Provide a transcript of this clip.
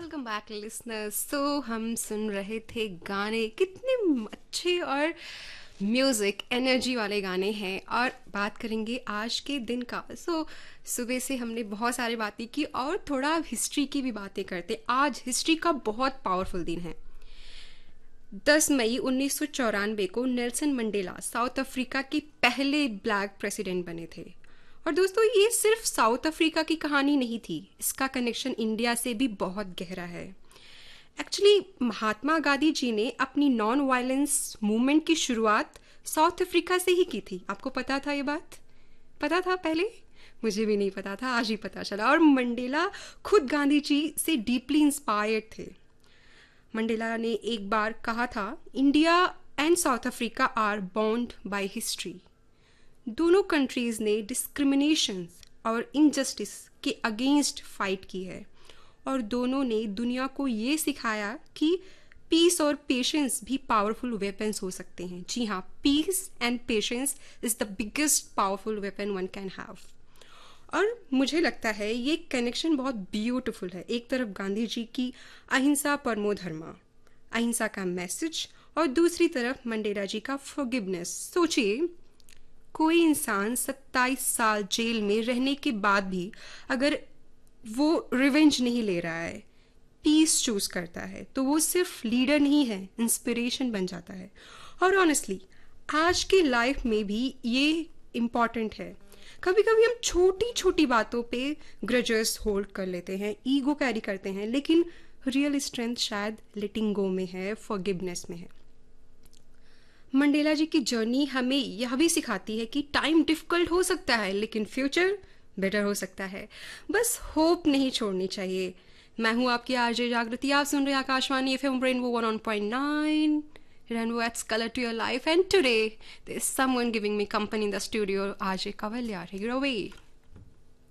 Welcome back listeners. हम सुन रहे थे गाने, कितने अच्छे और म्यूज़िक एनर्जी वाले गाने हैं। और बात करेंगे आज के दिन का। सुबह से हमने बहुत सारी बातें की और थोड़ा हिस्ट्री की भी बातें करते। आज हिस्ट्री का बहुत पावरफुल दिन है। 10 मई 1994 को नेल्सन मंडेला साउथ अफ्रीका के पहले ब्लैक प्रेसिडेंट बने थे। और दोस्तों, ये सिर्फ साउथ अफ्रीका की कहानी नहीं थी, इसका कनेक्शन इंडिया से भी बहुत गहरा है। एक्चुअली महात्मा गांधी जी ने अपनी नॉन वायलेंस मूवमेंट की शुरुआत साउथ अफ्रीका से ही की थी। आपको पता था ये बात? पता था पहले? मुझे भी नहीं पता था, आज ही पता चला। और मंडेला खुद गांधी जी से डीपली इंस्पायर्ड थे। मंडेला ने एक बार कहा था, India and south Africa are bond by history. दोनों कंट्रीज़ ने डिस्क्रिमिनेशन और इनजस्टिस के अगेंस्ट फाइट की है और दोनों ने दुनिया को ये सिखाया कि पीस और पेशेंस भी पावरफुल वेपन्स हो सकते हैं। जी हाँ, piece and patience is the biggest powerful weapon one can have. और मुझे लगता है ये कनेक्शन बहुत ब्यूटीफुल है। एक तरफ गांधी जी की अहिंसा परमो धर्मा, अहिंसा का मैसेज, और दूसरी तरफ मंडेला जी का फॉरगिवनेस। सोचिए, कोई इंसान 27 साल जेल में रहने के बाद भी अगर वो रिवेंज नहीं ले रहा है, पीस चूज करता है, तो वो सिर्फ लीडर नहीं है, इंस्पिरेशन बन जाता है। और ऑनेस्टली आज की लाइफ में भी ये इम्पॉर्टेंट है। कभी कभी हम छोटी छोटी बातों पे ग्रजेस होल्ड कर लेते हैं, ईगो कैरी करते हैं, लेकिन रियल स्ट्रेंथ शायद लेटिंग गो में है, फॉरगिवनेस में है। मंडेला जी की जर्नी हमें यह भी सिखाती है कि टाइम डिफिकल्ट हो सकता है लेकिन फ्यूचर बेटर हो सकता है। बस होप नहीं छोड़नी चाहिए। मैं हूँ आपकी आरजे जागृति, आप सुन रहे हैं Akashvani FM rainbow 101.9, rainbow ads colour to your life. And today there is someone giving me company in the studio, RJ कवल्या। Take it away.